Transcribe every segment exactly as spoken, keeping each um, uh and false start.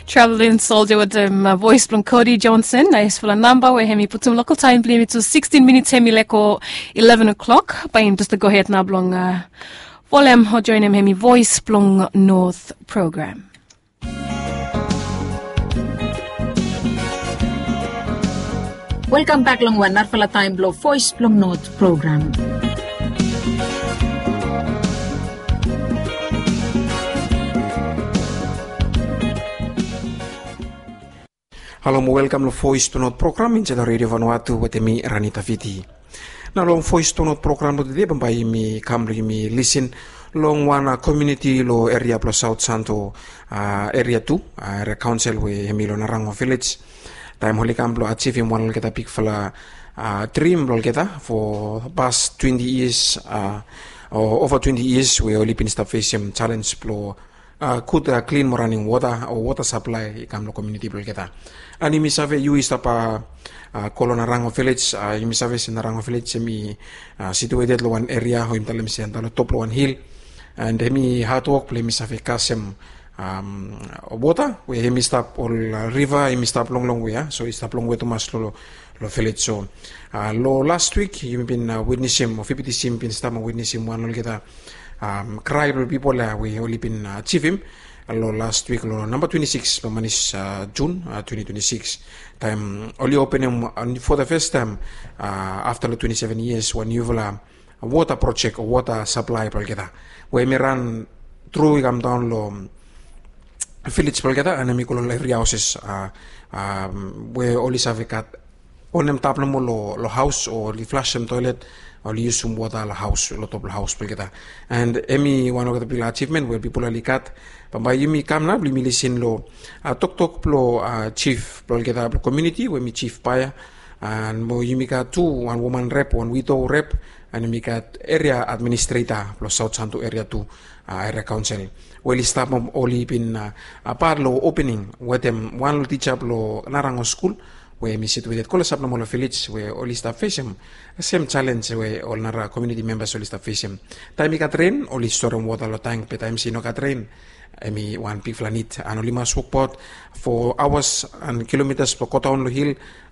Traveling soldier with um, uh, voice from Cody Johnson. Nice for a number where hemi put some local time blame it to sixteen minutes hemi leko eleven o'clock. By him just to go ahead now blong uh Volem or join him hemi voice blong North program. Welcome back long one Narfala time blow voice blong North program. Hello, welcome to Voice to Note program in the Radio Vanuatu with me, Ranita Viti. Now, long Voice to Note program today, by me, come to me listen, long one community lo area plus South Santo uh, area two, area council we Emilio Narango village. Time holy come to achieve in one get a big fella uh, dream lo get for past twenty years, uh, or over twenty years, we only been stuff facing challenge blow. Uh, could uh, clean more running water or water supply come to community blogeta. And imi save you is tapa uh, Kolo Narango village, uh, imi save si Narango village mi uh, situated lo one area ho imtalem si antalo top lo one hill and emi hard work play mi save kasem um water we emi stop all uh, river emi stop long long way uh, so it's stop long way to mas lo lo village so uh, lo last week you been uh, witnessing of fifty sim been stop witnessing one lo kita Um, cry people uh, we only been uh, achieve him uh, last week lo, number twenty-six manis uh, June uh, twenty twenty-six time only open him uh, for the first time uh, after the twenty-seven years when you will uh, a water project or water supply palketa we me run through come down lo village palketa and mi ko area houses uh, um, we only have cat on them tap mo lo lo house or the flush them toilet or use some water la house lo top house pelketa and emi one of the big achievement where people ali kat pamba yumi kamna bli milisin lo uh, tok tok plo uh, chief pelketa community we mi chief paya and mo yumi ka two one woman rep one widow rep and mi kat area administrator plo South Santo area two uh, area council well staff mom oli pin uh, apart lo opening with them one lo teacher lo Narango school we mi situated kola sap na mo village we all staff facing same challenge we all nara community members all staff facing time ka train all storm water lo tank pe time sino ka train emi one big flanit ano lima support for hours and kilometers po kotaon lo hill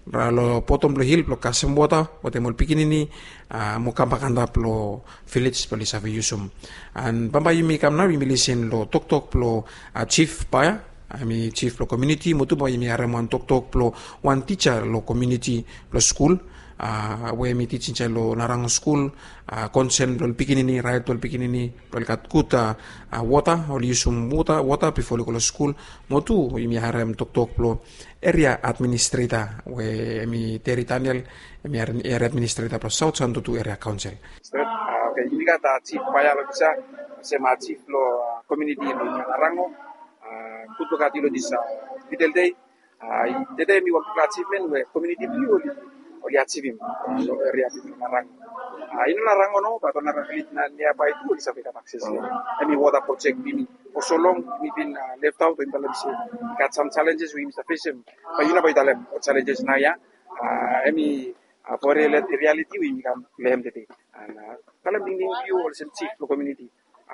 lo potom lo hill lo kasem water wote mo pikinini uh, mo kampakanda lo village poli sa yusum and bamba yumi kam na mi listen lo tok tok lo uh, chief paya ami chief lo community motu ba yimi araman tok tok lo one teacher lo community lo school uh, we mi teaching cha lo Narango school uh, concern lo pikinini right lo pikinini lo kat kuta uh, water or yusum water water before lo school motu yimi haram tok tok lo area administrator we mi territorial mi area administrator pro South Santo to area council uh, okay yimi kata chief paya lo bisa sema chief lo uh, community lo Narango kuto ka dilo disa videl day ai dede mi waktu achievement we community view oli oli achievement so area di Narango ai no Narango no ba to Narango na niya ba itu oli sabi ka access emi water project bini for so long we been uh, left out in the got some challenges we Mister Fishem but you know by the challenges na ya uh, emi uh, for reality we can claim dede and kalam ding ding view or some chief community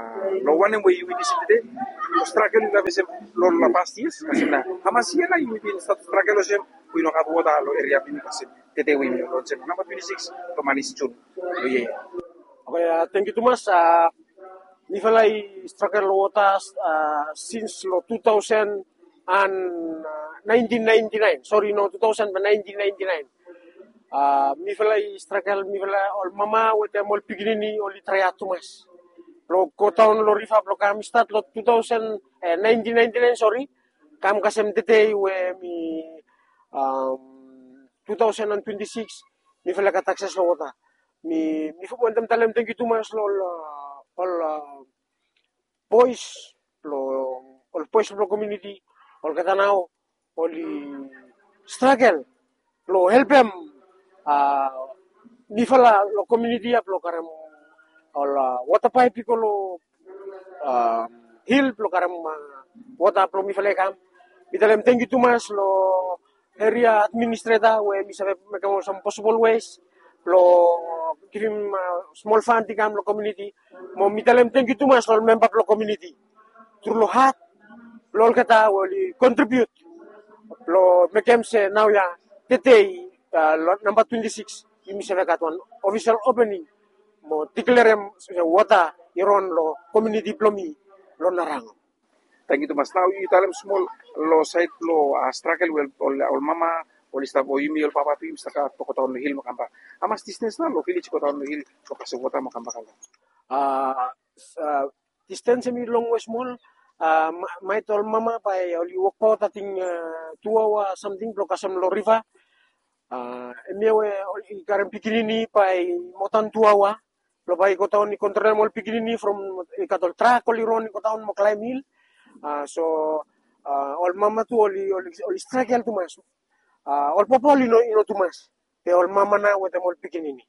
lo one way you witness today lo struggle la vese lo la pasties kasina hamasia na you been start struggle sem we no kat water lo area bini kasin tete we lo sem number twenty-six to manis June lo ye okay uh, thank you too much uh, ni falai struggle water uh, since lo two thousand and nineteen ninety-nine sorry no two thousand and nineteen ninety-nine uh, mi falai struggle mi falai ol mama wete mol piginini oli traya too much lo kotaon lo rifa lo kami start lo two thousand nineteen ninety-nine sorry kam kasem tete we mi um two thousand twenty-six mi fela ka taxes lo wata mi mi fu bontem talem thank you too much lo all uh, boys lo all boys lo community all katanao oli struggle lo help them uh, mi fela lo community up lo karam Ola water pipe ko lo uh, hill lo karam uh, water pro mi fale kam bitalem thank you too much lo area administrator we mi sabe make some possible ways lo give him uh, small fund tikam lo community mo mitalem thank you too much lo member lo community through lo hat lol kata wali contribute lo mekem se now ya today uh, number twenty-six imi se katwan official opening mo declare wata iron lo community diplomi lo narango. Thank you Mas. Now you tell them small lo site lo uh, struggle well ol ol mama ol sta bo yumi ol papa pim sta ka to taon hil makamba. Amas distance na lo village ko taon hil so kasi wata makamba kala. Ah uh, distance mi long was small uh, my tol mama pa ol walk po tating uh, two hour something lo kasam lo river. Ah uh, emewe ol ikarem pikinini pa motan two hour lo pa ko taon ni control mo pikinini from ikatol track ol iron ko taon mo climb hill. Uh, so uh, all mama tu oli oli oli struggle tu mas uh, all popoli no ino tu mas te all mama na wete mol pikinini.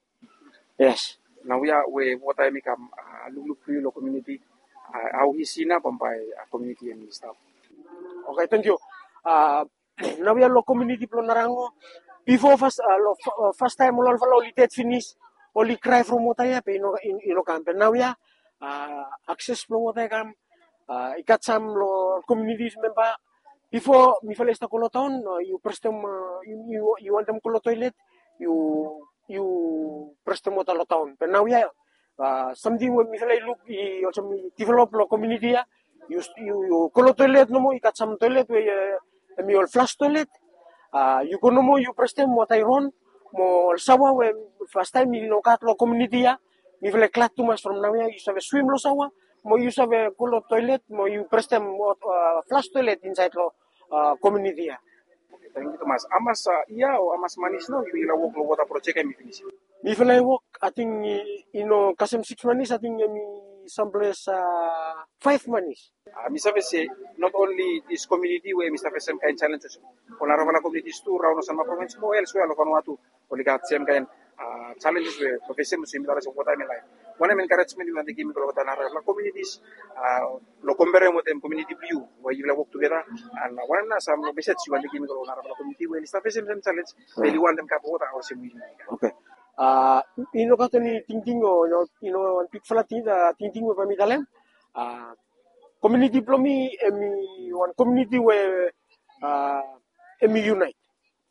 Yes, now ya we what I make am uh, lulu free lo community uh, au hisina pampai uh, community and stuff. Okay, thank you. Uh, now ya lo community plo narango before first uh, lo uh, first time lo lo litet finish oli cry from motaya pe ino ino camp now ya uh, access plo motaya kam Uh, ikat sam lo communities member before mi fale sta kolo town uh, you prestem uh, you, you you want them kolo toilet you you prestem mo talo town but now yeah uh, something when mi fale look i also mi develop lo community ya you you, you kolo toilet no mo ikat sam toilet we uh, mi ol flush toilet uh, you kono mo you prestem mo tairon mo sawa we first time mi no kat lo community ya mi fale clat too much from now ya you save swim lo sawa mo you have a cool toilet, mo you press them uh, flush toilet inside lo uh, community ya. Thank you Mas. Amas uh, iya o amas manis no you will walk lo water project mi finish. Mi fly walk ating ino kasem six manis ating mi someplace uh, five manis. Uh, Mister say not only this community where Mister Sen kind challenges. Ola ravala communities too around sama province mo elsewhere lo Vanuatu. Oli kat same kind uh, challenges where professor musim dara so what I mean like. One encouragement you want to give me to the communities, uh, lo combere mo tem community view where you work together, and one na some message you want to give me to the community where it's not the same challenge, really want them to go out or okay. Uh, ino kato ni tingting o, ino pik flatin da tingting mo pamitalem. Uh, community plomi emi one community where uh, emi unite.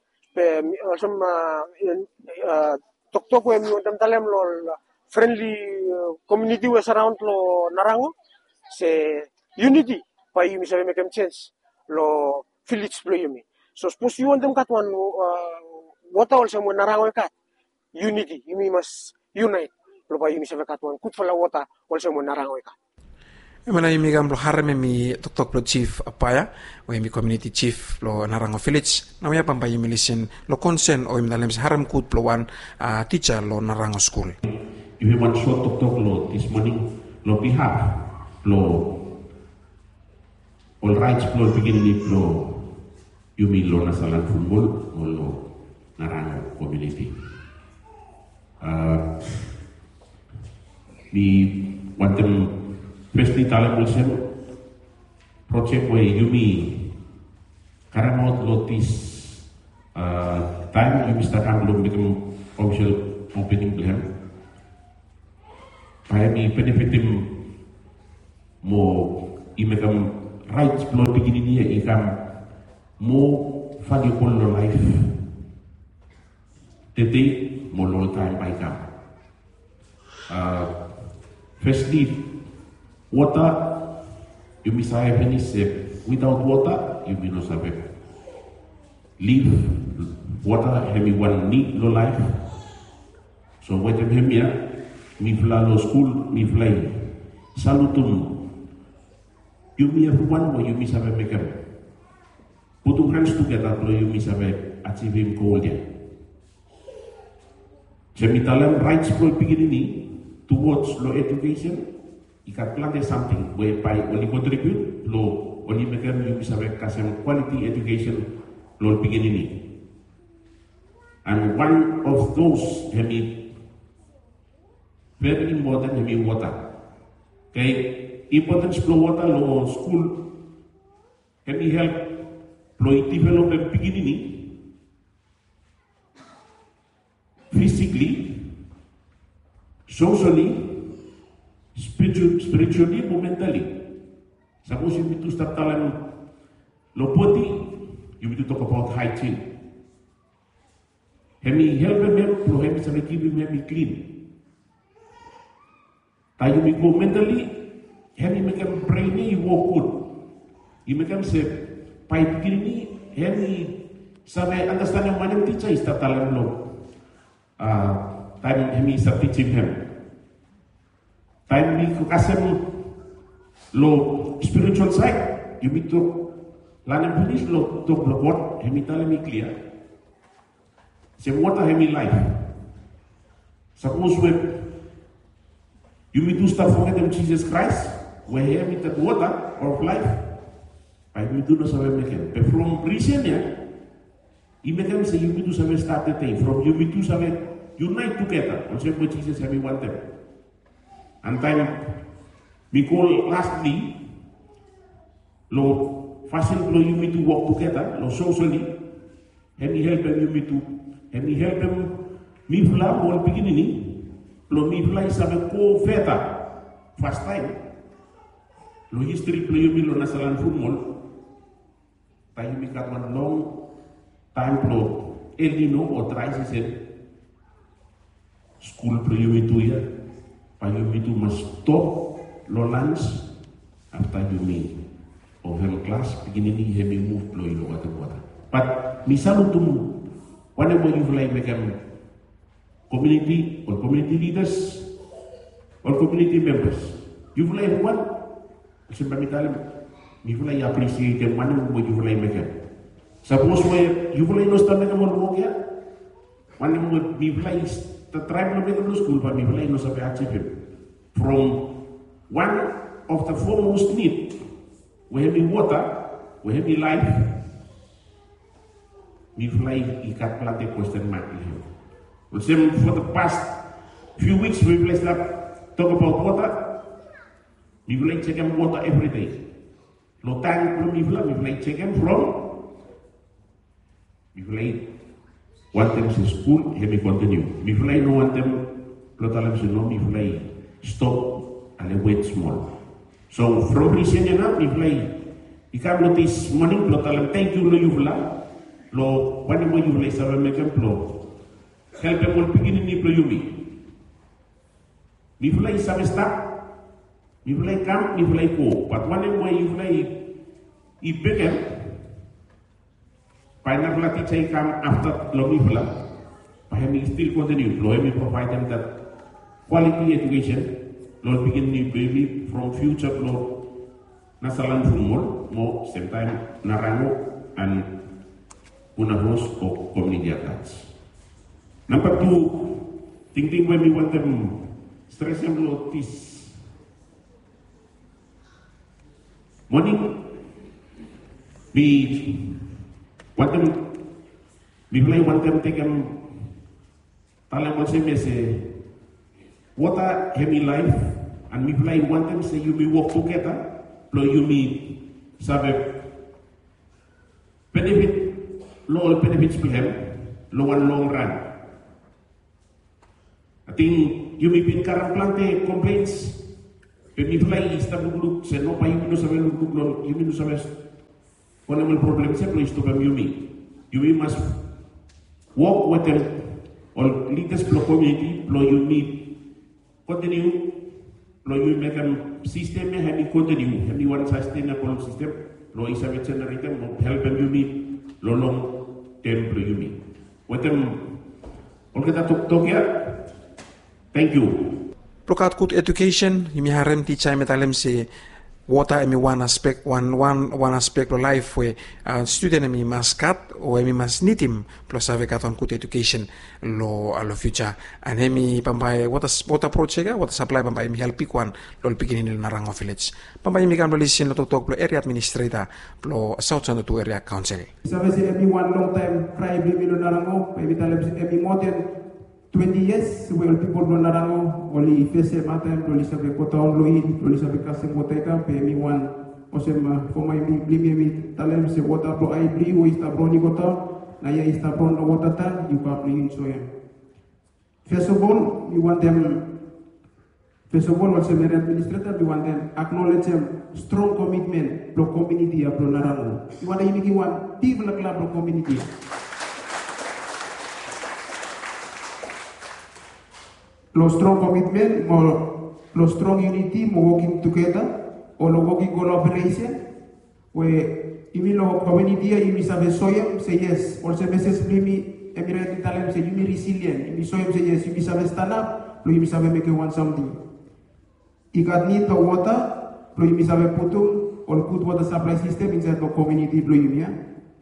Pe also uh, uh, tok tok emi on talem lo friendly uh, community was around lo narango se unity pa yumi sabi mekem change lo village plo yumi so suppose you want them kat one uh, what all some narango kat unity yumi mas unite lo pa yumi sabi kat one kut fala wata all some narango kat Emana yumi gam lo harame mi tok tok lo chief apaya o yumi community chief lo narango village na ya pampa yumi listen lo concern o yumi dalem haram kut plo one uh, teacher lo narango school. If you want short talk talk lo this morning lo behalf lo all rights lo begin lo you mean lo nasalan football o lo narango community. Uh, we want them firstly talent will project where you mean karamot lo this uh, time you start belum become official opening plan. Kaya mi benefitim mo imekam rights blood begini niya ikam mo valuable no life. Tete mo lo time by ikam. Uh, firstly, water you miss I finish without water you may not survive. Live water have one need no life. So what I'm here. Mi fly lo school, mi fly. Salutum. You me everyone where you miss have make up. Put your hands together to you miss have achieving goal there. Semitalam rights for beginning towards law education. You can plan something whereby when you contribute, law, when you make them you miss have some quality education law beginning. And one of those have very important heavy water. Okay, importance flow water lo school can help lo develop the beginning physically, socially, spiritually, spiritually, mentally. Suppose you need to start telling Lo poti, you need to talk about hygiene. Hemi help him, lo hemi sabi keep him clean. Tayo mi go mentally, hemi make him brainy, you walk good. You make him say, pipe kini, hemi sabi understand yung manang teacher is tatalan lo. Uh, time hemi sa teaching him. Time mi kasem lo spiritual side, you need to lanang finish lo to what hemi tala mi clear. Say what are hemi life. Suppose with you need to start forgetting Jesus Christ, where hemi that water of life. I will do not sabe make him. But from recent year, he make him say you need to sabe start the thing. From you need to sabe unite together. On same way Jesus hemi want them. And time we call lastly, lo fashion lo you need to work together, lo socially, and he help them you need to, and he help them me fla all beginning, lo me fla sabe ko feta first time, lo history play you me lo nasalan football, tayo mi kat one long time lo El Nino or try season, school play you me two year, pa you me to must stop lo lunch after you me. Of him class, beginning he may move blow you water water. But misal to whenever you like make them community or community leaders or community members, you like one, simply tell them, you like appreciate them, one what you like make them. Suppose where you like no stand them on walk here, one would be like the tribe of the school, but we like no sabe achieve him. From one of the foremost need. We have water, we have life. We fly, we can't plant a question mark in him. But same for the past few weeks, we blessed up, talk about water. We fly check them water every day. No time from we fly, we fly check them from. We fly want them to school, have we continue. We fly no want them, not allow them to know, we fly stop and wait small. So from recent na we play. Ikaw notice morning lo talam thank you lo yuvla lo wani mo yuvla sa make emplo. Help mo piginin ni pro yumi. Mi play sa stop. Mi play camp, mi play ko. But wani mo yuvla i begin. Final plati chay camp after lo mi play. Pa mi still continue. Lo mi provide them that quality education. Lord begin ni baby from future Lord nasalan fumol mo same time narango and una host of community attacks. Number two, thinking when we want them stress them Lord this morning we want them we play want them take them talang mo say water heavy life and we play one time say you may work together, so you may sabe benefit low benefits to him, low and long run. I think you may be current plante complaints, but we play is the group say no pa you no sabe no group you no sabe one of the problems say please to come you may you may must work with them or leaders for community, so you may continue, lo you make a system, have you continue, have you one sustainable system, lo is a generator, help them you meet, lo long term you meet. What them, all kita talk talk here. Thank you. Prokat good education, you may harem teacher metalem say water emi one aspect one one one aspect of life where uh, student emi must cut or emi must need him plus have cut on good education lo alo future and emi pampai water water project water supply pampai emi help pick one lo beginning in Narango village pampai emi kan balisin lo talk lo area administrator lo South Zone two area council. Sabi si emi one long time cry bibi lo Narango emi talem si emi more than twenty years, well, people don't know only face a matter, only sabe kota on loin, only sabe kasi moteka, pe mi one, osem for my blimi mi talem se water pro I bli, o ista broni kota, na ya ista bron no water ta, you can bli in soya. First of all, we want them First of all, also the administrator, we want them acknowledge them strong commitment to community of Narango. We want to give one team la club of community. Lo strong commitment, more lo strong unity, more working together, or lo working collaboration, where imi lo community, imi sabe soyem, say yes, also message me, emi talem say imi resilient, imi soyem say yes, imi sabe stand up, lo imi sabe make one something. Ikat need the water, lo imi sabe putum, or good water supply system inside the community, lo imi ya.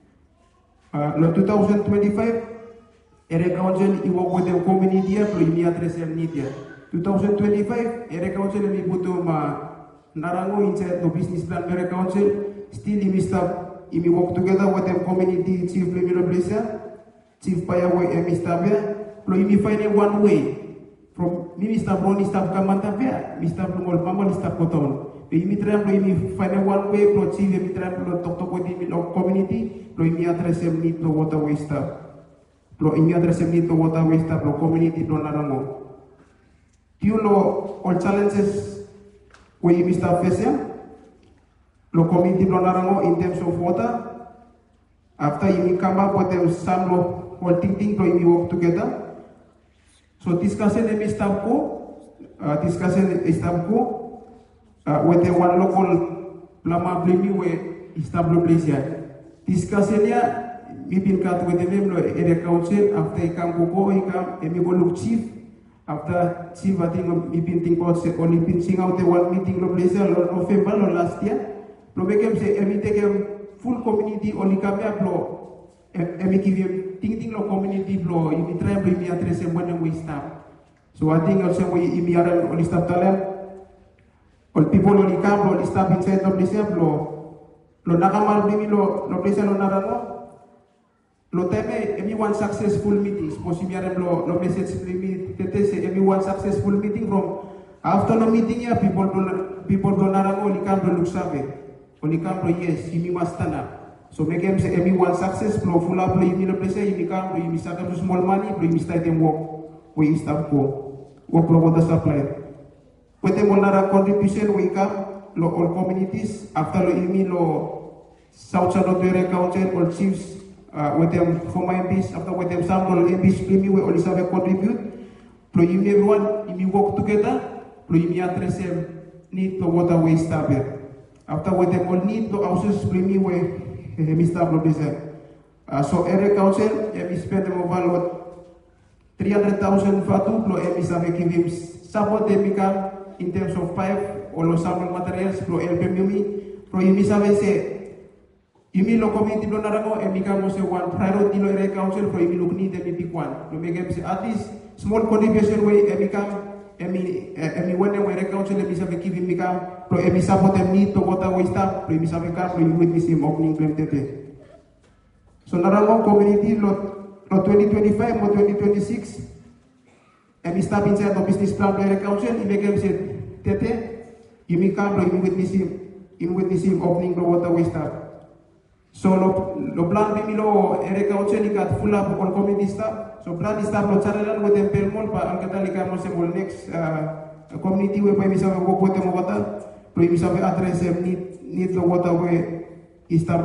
Uh, lo twenty twenty-five, area council i work with the community, lo imi address them need ya. twenty twenty-five, area council imi putum Narango inside the business plan area council, still imi staff, imi work together with the community chief Lemilo Blesa, chief Payawe imi staff ya, lo imi find one way. From mi staff Ronnie staff Kamantapia, mi staff Lumol Mamal staff Koton. Pe imi tram lo imi find one way pro chief imi tram lo tok tok with imi lo community, lo imi address em need to waterway staff. Lo imi address em need to waterway staff lo community lo Narango. Tiu lo all challenges we imi staff face lo community lo Narango in terms of water. After imi come up with them some lo all thing thing lo imi work together. So discussion emi staff ko, uh, discussion staff ko, uh, with the one local lama blimi we staff lo place ya. Discussion ya, mi bin kat with the name lo area council after ikam ko ikam emi ko look chief after chief I think mi bin think about se only bin sing out the one meeting lo place ya lo November lo last year. Lo bekem se emi take full community only kami uplo. Emi give him ting ting lo community blow imi try bring me address em when we stop. So I think also we imi aran only stop talent. All people only come only stop inside the place blow. Lo nakamal bring lo lo place lo narano. Lo teme emi one successful meeting. Suppose imi aran lo lo message bring me tete say emi one successful meeting from after the meeting ya people do people do narano only come to look survey. Only come to yes imi must stand up. So make him say every one success, flow full up, play in the place, you come, you start to small money, you start them work, we start go, work for water supply. With them another contribution, we come, lo all communities, after lo imi lo South Sanotore Council, all chiefs, uh, with them former M Ps, after with them some all M Ps, we all have contribute, lo imi everyone, imi work together, lo imi address them need to waterway stop it. After with them all need to houses, lo imi we Mister Producer. Uh, so area council, we spend over three hundred thousand fatu, lo emi sabe give him support them in terms of pipe or sample materials, lo help him, pro emi sabe say, imi lo community lo Narango, emi kamo say one priority lo area council, pro emi look need emi pick one. Lo make him say at least small contribution way emi kam, emi emi when them area council emi sabe give him kam. Pro emi support them need to water waste staff, pro emi sabe ka, pro emi witness him opening claim tete. So Narango community lo lo twenty twenty-five or twenty twenty-six, emi staff inside the business plan area council, emi game say tete, emi ka, pro emi witness him, emi witness him opening the water waste staff. So lo lo plan bimi lo area council ikat full up on community staff. So plan staff lo channel with them permol pa ang katalika mo sa next uh, community we pa emi sabe work with them water. Pro imi sabe address em need need the waterway staff